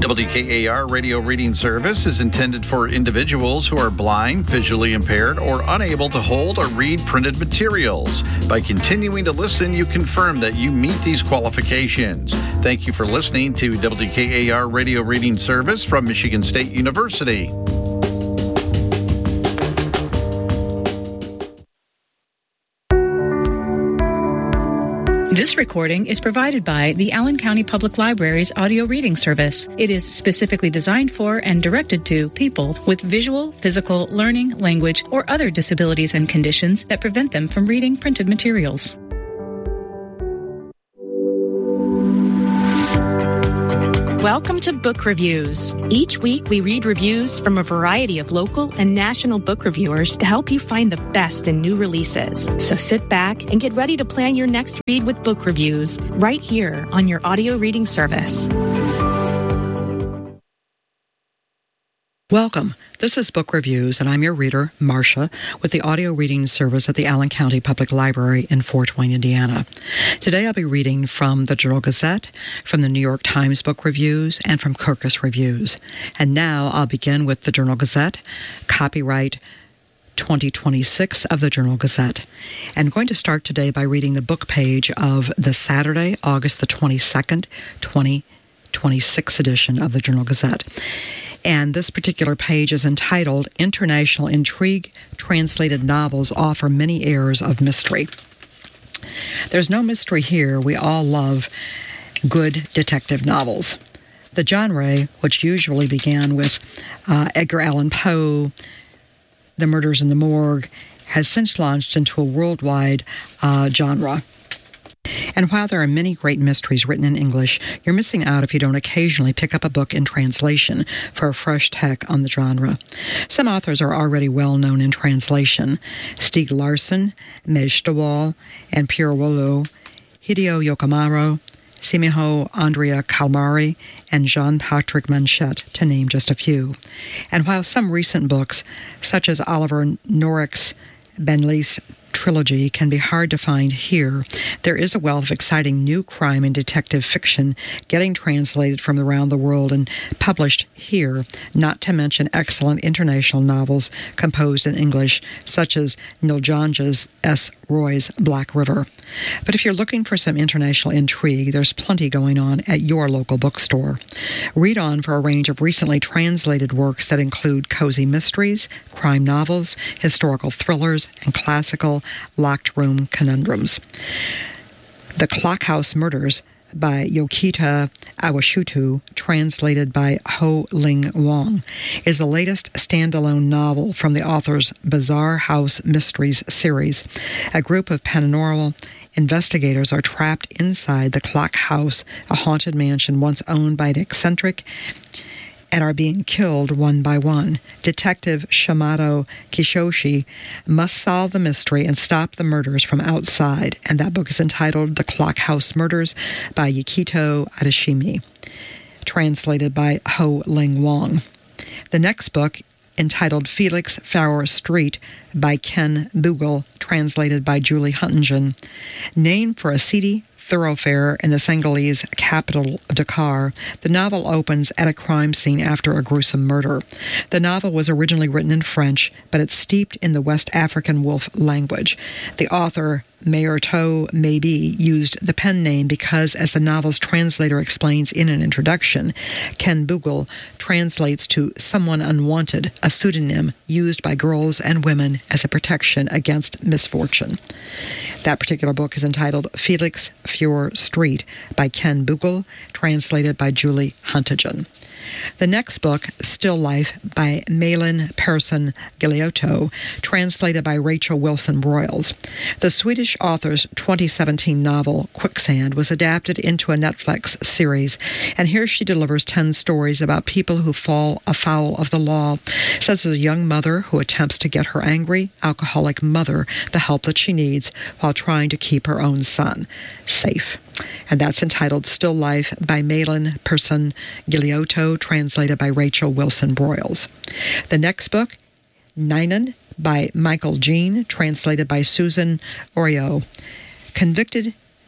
WKAR radio reading service is intended for individuals who are blind, visually impaired, or unable to hold or read printed materials. By continuing to listen, you confirm that you meet these qualifications. Thank you for listening to WKAR radio reading service from Michigan State University. This recording is provided by the Allen County Public Library's audio reading service. It is specifically designed for and directed to people with visual, physical, learning, language, or other disabilities and conditions that prevent them from reading printed materials. Welcome to Book Reviews. Each week we read reviews from a variety of local and national book reviewers to help you find the best in new releases. So sit back and get ready to plan your next read with Book Reviews right here on your audio reading service. Welcome. This is Book Reviews, and I'm your reader, Marcia, with the audio reading service at the Allen County Public Library in Fort Wayne, Indiana. Today I'll be reading from the Journal-Gazette, from the New York Times Book Reviews, and from Kirkus Reviews. And now I'll begin with the Journal-Gazette, copyright 2026 of the Journal-Gazette. And I'm going to start today by reading the book page of the Saturday, August the 22nd, 2026 edition of the Journal-Gazette. And this particular page is entitled International Intrigue, Translated Novels Offer Many Airs of Mystery. There's no mystery here. We all love good detective novels. The genre, which usually began with Edgar Allan Poe, The Murders in the Morgue, has since launched into a worldwide genre. And while there are many great mysteries written in English, you're missing out if you don't occasionally pick up a book in translation for a fresh take on the genre. Some authors are already well known in translation. Stieg Larsson, Mej Stawal, and Pierre Wolo, Hideo Yokomaro, Simiho Andrea Calmari, and Jean-Patrick Manchette, to name just a few. And while some recent books, such as Oliver Norrick's Benlise trilogy, can be hard to find here, there is a wealth of exciting new crime and detective fiction getting translated from around the world and published here, not to mention excellent international novels composed in English, such as Niljanja's S. Roy's Black River. But if you're looking for some international intrigue, there's plenty going on at your local bookstore. Read on for a range of recently translated works that include cozy mysteries, crime novels, historical thrillers, and classical locked room conundrums. The Clock House Murders by Yokita Awashutu, translated by Ho Ling Wong, is the latest standalone novel from the author's Bizarre House Mysteries series. A group of paranormal investigators are trapped inside the Clock House, a haunted mansion once owned by an eccentric, and are being killed one by one. Detective Shamato Kishoshi must solve the mystery and stop the murders from outside, and that book is entitled The Clock House Murders by Yukito Adashimi, translated by Ho Ling Wong. The next book, entitled Felix Faure Street by Ken Bugle, translated by Julie Huntington, named for a seedy thoroughfare in the Senegalese capital, Dakar, the novel opens at a crime scene after a gruesome murder. The novel was originally written in French, but it's steeped in the West African Wolf language. The author, Mayerto Maybe, used the pen name because, as the novel's translator explains in an introduction, Ken Bugle translates to someone unwanted, a pseudonym used by girls and women as a protection against misfortune. That particular book is entitled Felix Faure Street by Ken Bugle, translated by Julie Huntington. The next book, Still Life by Malin Persson Galeotto, translated by Rachel Wilson Broyles. The Swedish author's 2017 novel, Quicksand, was adapted into a Netflix series, and here she delivers 10 stories about people who fall afoul of the law, such as a young mother who attempts to get her angry, alcoholic mother the help that she needs while trying to keep her own son safe. And that's entitled Still Life by Malin Persson Galeotto, translated by Rachel Wilson Broyles. The next book, Ninen by Michael Jean, translated by Susan Orio. Convicted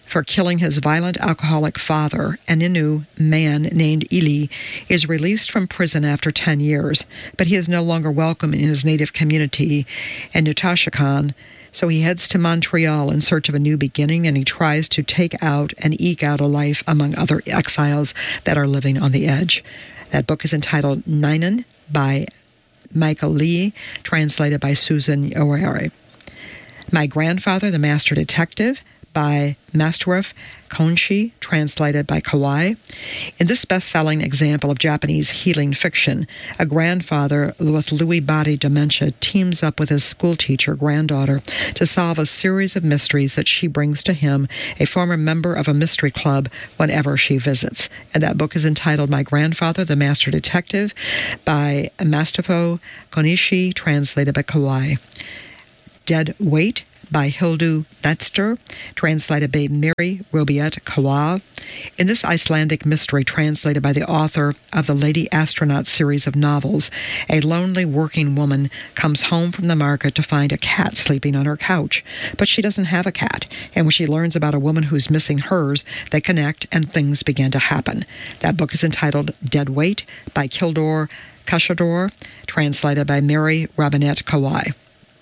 for killing his violent alcoholic father, an Innu man named Ili is released from prison after 10 years, but he is no longer welcome in his native community in Nutashakan, so he heads to Montreal in search of a new beginning, and he tries to take out and eke out a life among other exiles that are living on the edge. That book is entitled Nainan by Michael Lee, translated by Susan O'Hare. My Grandfather, the Master Detective, by Masteruf Konshi, translated by Kawai. In this best-selling example of Japanese healing fiction, a grandfather with Lewy body dementia teams up with his schoolteacher granddaughter to solve a series of mysteries that she brings to him, a former member of a mystery club, whenever she visits. And that book is entitled My Grandfather, the Master Detective, by Masteruf Konishi, translated by Kawai. Dead Weight by Hildu Netster, translated by Mary Robiette Kawa. In this Icelandic mystery, translated by the author of the Lady Astronaut series of novels, a lonely working woman comes home from the market to find a cat sleeping on her couch. But she doesn't have a cat, and when she learns about a woman who's missing hers, they connect and things begin to happen. That book is entitled Dead Weight by Kildor Kashador, translated by Mary Robinette Kawai.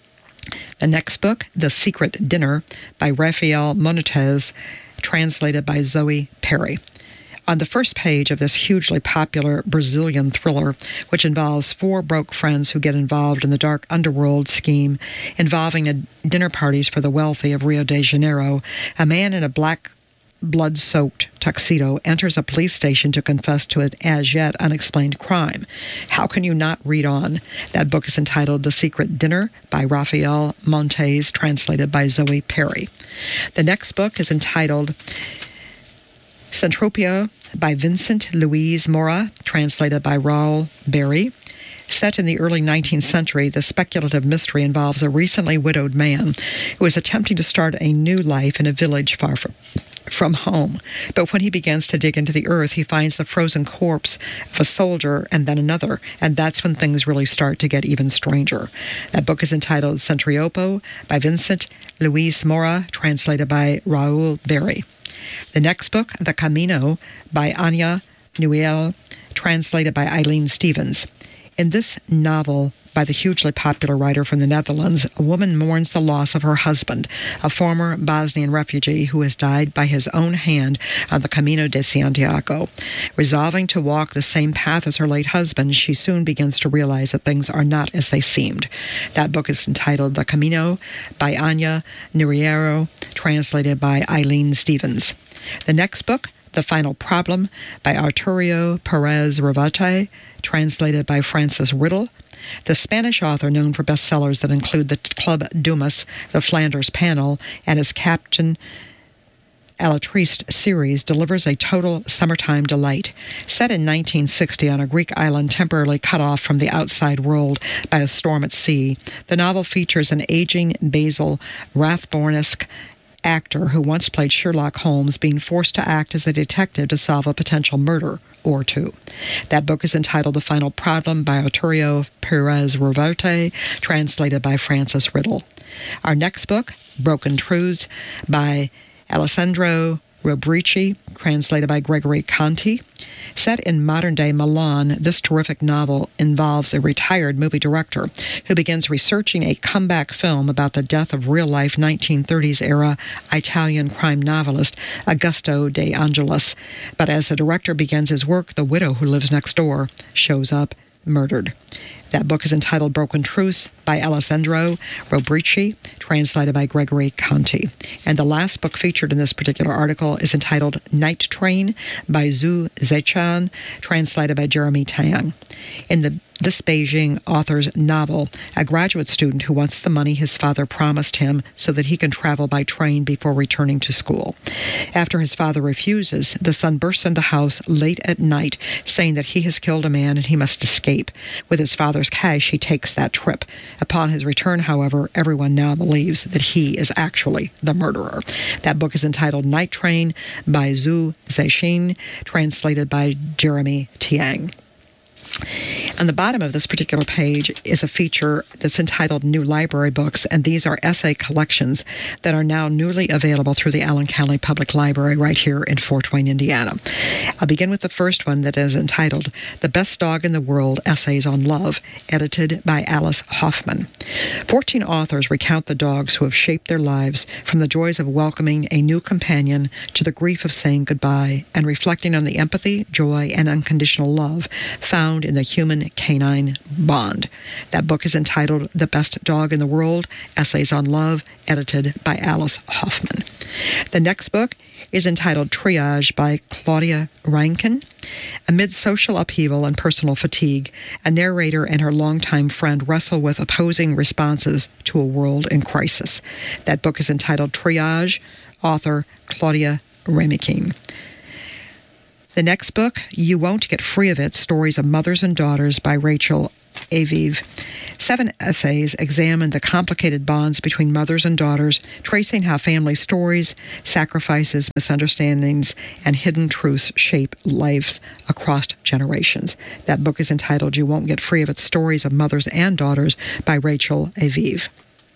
The next book, The Secret Dinner, by Rafael Montes, translated by Zoe Perry. On the first page of this hugely popular Brazilian thriller, which involves 4 broke friends who get involved in the dark underworld scheme involving dinner parties for the wealthy of Rio de Janeiro, a man in a black blood-soaked tuxedo enters a police station to confess to an as-yet unexplained crime. How can you not read on? That book is entitled The Secret Dinner by Rafael Montes, translated by Zoe Perry. The next book is entitled Centropia by Vincent Louise Mora, translated by Raoul Berry. Set in the early 19th century, the speculative mystery involves a recently widowed man who is attempting to start a new life in a village far from home. But when he begins to dig into the earth, he finds the frozen corpse of a soldier and then another, and that's when things really start to get even stranger. That book is entitled Centriopo by Vincent Louise Mora, translated by Raoul Berry. The next book, The Camino by Anya Nuel, translated by Eileen Stevens. In this novel by the hugely popular writer from the Netherlands, a woman mourns the loss of her husband, a former Bosnian refugee who has died by his own hand on the Camino de Santiago. Resolving to walk the same path as her late husband, she soon begins to realize that things are not as they seemed. That book is entitled The Camino by Anya Nuriero, translated by Eileen Stevens. The next book, The Final Problem by Arturo Perez Reverte, translated by Francis Riddle. The Spanish author, known for bestsellers that include the Club Dumas, the Flanders Panel, and his Captain Alatriste series, delivers a total summertime delight. Set in 1960 on a Greek island temporarily cut off from the outside world by a storm at sea, the novel features an aging Basil Rathbone-esque actor who once played Sherlock Holmes being forced to act as a detective to solve a potential murder or two. That book is entitled The Final Problem by Arturo Perez Reverte, translated by Francis Riddle. Our next book, Broken Truths by Alessandro Robrici, translated by Gregory Conti. Set in modern-day Milan, this terrific novel involves a retired movie director who begins researching a comeback film about the death of real-life 1930s-era Italian crime novelist Augusto de Angelis. But as the director begins his work, the widow who lives next door shows up murdered. That book is entitled Broken Truths by Alessandro Robrici, translated by Gregory Conti. And the last book featured in this particular article is entitled Night Train by Zhu Zechan, translated by Jeremy Tang. In this Beijing author's novel, a graduate student who wants the money his father promised him so that he can travel by train before returning to school. After his father refuses, the son bursts into the house late at night, saying that he has killed a man and he must escape. With his father's cash, he takes that trip. Upon his return, however, everyone now believes that he is actually the murderer. That book is entitled Night Train by Zhu Zexin, translated by Jeremy Tiang. On the bottom of this particular page is a feature that's entitled New Library Books, and these are essay collections that are now newly available through the Allen County Public Library right here in Fort Wayne, Indiana. I'll begin with the first one that is entitled The Best Dog in the World, Essays on Love, edited by Alice Hoffman. 14 authors recount the dogs who have shaped their lives, from the joys of welcoming a new companion to the grief of saying goodbye, and reflecting on the empathy, joy, and unconditional love found in the human-canine bond. That book is entitled The Best Dog in the World, Essays on Love, edited by Alice Hoffman. The next book is entitled Triage by Claudia Rankine. Amid social upheaval and personal fatigue, a narrator and her longtime friend wrestle with opposing responses to a world in crisis. That book is entitled Triage, author Claudia Rankine. The next book, You Won't Get Free of It, Stories of Mothers and Daughters by Rachel Aviv. 7 essays examine the complicated bonds between mothers and daughters, tracing how family stories, sacrifices, misunderstandings, and hidden truths shape lives across generations. That book is entitled You Won't Get Free of It, Stories of Mothers and Daughters by Rachel Aviv.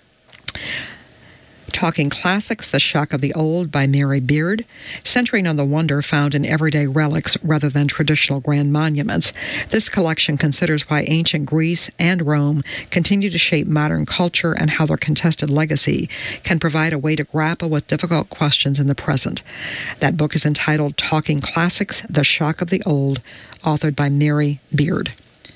Talking Classics, The Shock of the Old by Mary Beard, centering on the wonder found in everyday relics rather than traditional grand monuments. This collection considers why ancient Greece and Rome continue to shape modern culture and how their contested legacy can provide a way to grapple with difficult questions in the present. That book is entitled Talking Classics, The Shock of the Old, authored by Mary Beard.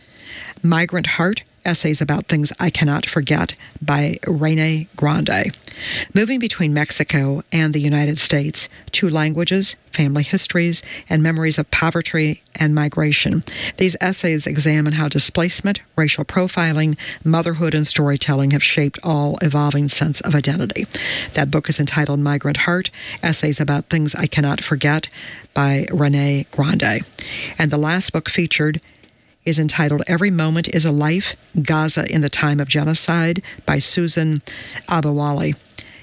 Migrant Heart, Essays About Things I Cannot Forget by Rene Grande. Moving between Mexico and the United States, 2 languages, family histories, and memories of poverty and migration. These essays examine how displacement, racial profiling, motherhood, and storytelling have shaped all evolving sense of identity. That book is entitled Migrant Heart, Essays About Things I Cannot Forget by Rene Grande. And the last book featured is entitled Every Moment is a Life, Gaza in the Time of Genocide by Susan Abawali.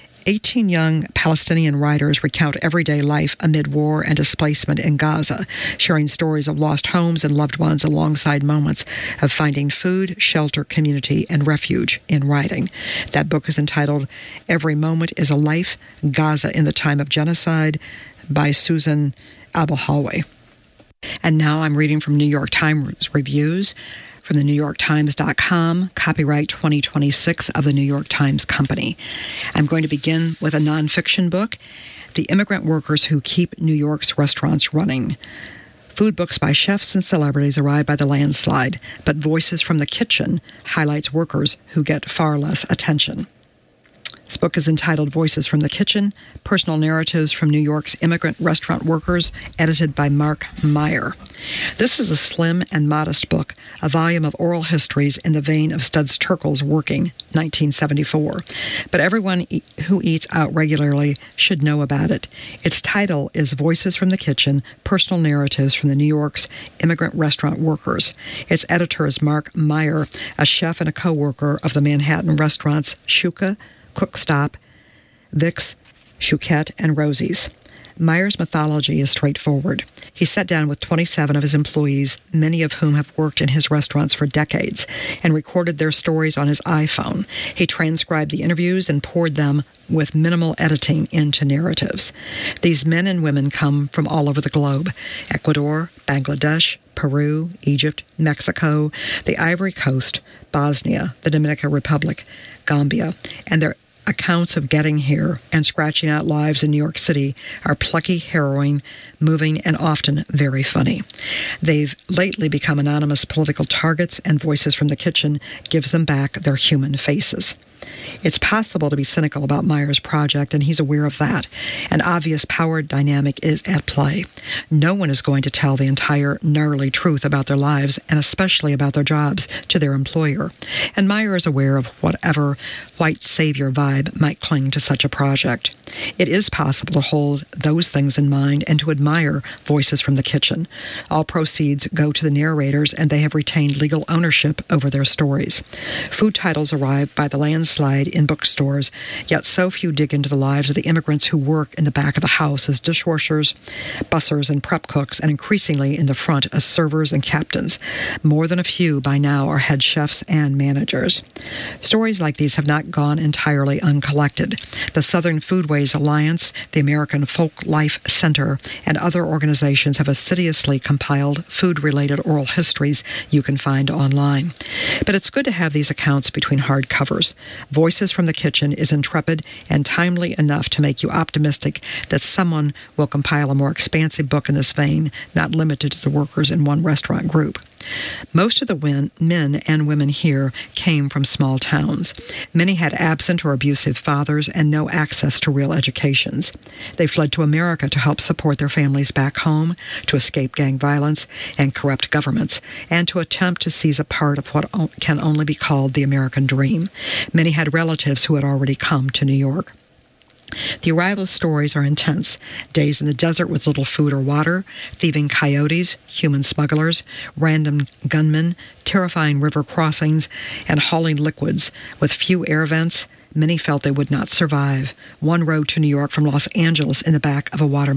18 young Palestinian writers recount everyday life amid war and displacement in Gaza, sharing stories of lost homes and loved ones alongside moments of finding food, shelter, community, and refuge in writing. That book is entitled Every Moment is a Life, Gaza in the Time of Genocide by Susan Abawali. And now I'm reading from New York Times reviews from the NewYorkTimes.com, copyright 2026 of the New York Times Company. I'm going to begin with a nonfiction book, The Immigrant Workers Who Keep New York's Restaurants Running. Food books by chefs and celebrities arrive by the landslide, but Voices from the Kitchen highlights workers who get far less attention. This book is entitled Voices from the Kitchen, Personal Narratives from New York's Immigrant Restaurant Workers, edited by Mark Meyer. This is a slim and modest book, a volume of oral histories in the vein of Studs Terkel's Working, 1974. But everyone who eats out regularly should know about it. Its title is Voices from the Kitchen, Personal Narratives from the New York's Immigrant Restaurant Workers. Its editor is Mark Meyer, a chef and a co-worker of the Manhattan restaurants Shuka, Cookstop, Vic's, Chouquette, and Rosie's. Meyer's mythology is straightforward. He sat down with 27 of his employees, many of whom have worked in his restaurants for decades, and recorded their stories on his iPhone. He transcribed the interviews and poured them with minimal editing into narratives. These men and women come from all over the globe: Ecuador, Bangladesh, Peru, Egypt, Mexico, the Ivory Coast, Bosnia, the Dominican Republic, Gambia, and their accounts of getting here and scratching out lives in New York City are plucky, harrowing, moving, and often very funny. They've lately become anonymous political targets, and Voices from the Kitchen gives them back their human faces. It's possible to be cynical about Meyer's project, and he's aware of that. An obvious power dynamic is at play. No one is going to tell the entire gnarly truth about their lives, and especially about their jobs, to their employer. And Meyer is aware of whatever white savior vibe might cling to such a project. It is possible to hold those things in mind and to admire Voices from the Kitchen. All proceeds go to the narrators, and they have retained legal ownership over their stories. Food titles arrive by the landslide in bookstores, yet so few dig into the lives of the immigrants who work in the back of the house as dishwashers, bussers, and prep cooks, and increasingly in the front as servers and captains. More than a few by now are head chefs and managers. Stories like these have not gone entirely uncollected. The Southern Foodways Alliance, the American Folk Life Center, and other organizations have assiduously compiled food-related oral histories you can find online. But it's good to have these accounts between hard covers. Voices from the Kitchen is intrepid and timely enough to make you optimistic that someone will compile a more expansive book in this vein, not limited to the workers in one restaurant group. Most of the men and women here came from small towns. Many had absent or abusive fathers and no access to real educations. They fled to America to help support their families back home, to escape gang violence and corrupt governments, and to attempt to seize a part of what can only be called the American dream. Many had relatives who had already come to New York. The arrival stories are intense. Days in the desert with little food or water, thieving coyotes, human smugglers, random gunmen, terrifying river crossings, and hauling liquids. With few air vents, many felt they would not survive. One rode to New York from Los Angeles in the back of a water